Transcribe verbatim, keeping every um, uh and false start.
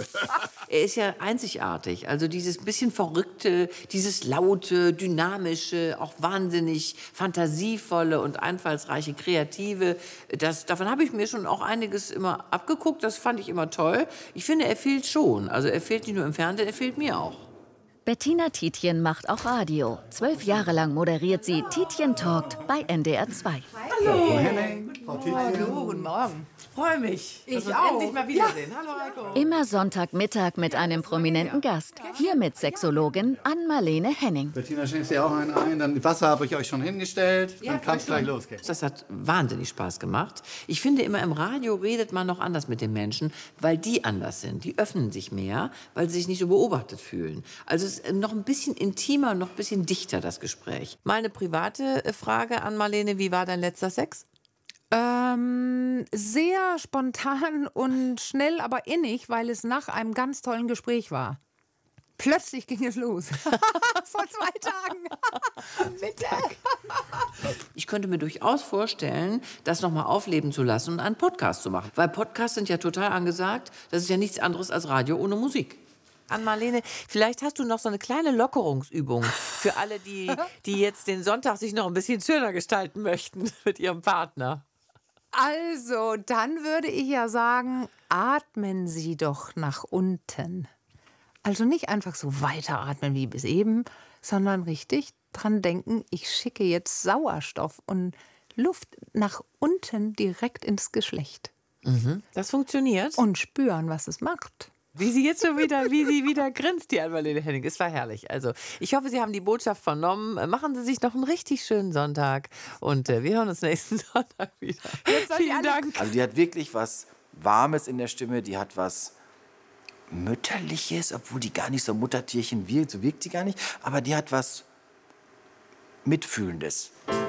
Er ist ja einzigartig. Also dieses bisschen Verrückte, dieses Laute, Dynamische, auch wahnsinnig fantasievolle und einfallsreiche, Kreative. Das, davon habe ich mir schon auch einiges immer abgeguckt. Das fand ich immer toll. Ich finde, er fehlt schon. Also er fehlt nicht nur im Fernsehen, er fehlt mir auch. Bettina Tietjen macht auch Radio. Zwölf Jahre lang moderiert sie Tietjen Talkt bei N D R zwei. Hallo, Henning. Hallo, guten Morgen. Freue mich, dass wir uns endlich mal wiedersehen. Ja. Hallo, Heiko. Immer Sonntagmittag mit einem prominenten Gast. Hier mit Sexologin Ann-Marlene Henning. Bettina, schenkst dir auch einen ein? Dann Wasser habe ich euch schon hingestellt. Dann ja, kann es gleich losgehen. Das hat wahnsinnig Spaß gemacht. Ich finde immer, im Radio redet man noch anders mit den Menschen, weil die anders sind. Die öffnen sich mehr, weil sie sich nicht so beobachtet fühlen. Also es ist noch ein bisschen intimer und noch ein bisschen dichter, das Gespräch. Mal eine private Frage an Marlene. Wie war dein letzter Sex? Ähm, sehr spontan und schnell, aber innig, weil es nach einem ganz tollen Gespräch war. Plötzlich ging es los. Vor zwei Tagen. Bitte. Ich könnte mir durchaus vorstellen, das noch mal aufleben zu lassen und einen Podcast zu machen. Weil Podcasts sind ja total angesagt. Das ist ja nichts anderes als Radio ohne Musik. Ann-Marlene, vielleicht hast du noch so eine kleine Lockerungsübung für alle, die, die jetzt den Sonntag sich noch ein bisschen schöner gestalten möchten mit ihrem Partner. Also, dann würde ich ja sagen, atmen Sie doch nach unten. Also nicht einfach so weiteratmen wie bis eben, sondern richtig dran denken, ich schicke jetzt Sauerstoff und Luft nach unten direkt ins Geschlecht. Mhm. Das funktioniert. Und spüren, was es macht. Wie sie jetzt schon wieder, wie sie wieder grinst, die Ann-Marlene Henning. Es war herrlich. Also, ich hoffe, Sie haben die Botschaft vernommen. Machen Sie sich noch einen richtig schönen Sonntag. Und äh, wir hören uns nächsten Sonntag wieder. Vielen Dank. Also, die hat wirklich was Warmes in der Stimme. Die hat was Mütterliches, obwohl die gar nicht so Muttertierchen wirkt. So wirkt sie gar nicht. Aber die hat was Mitfühlendes.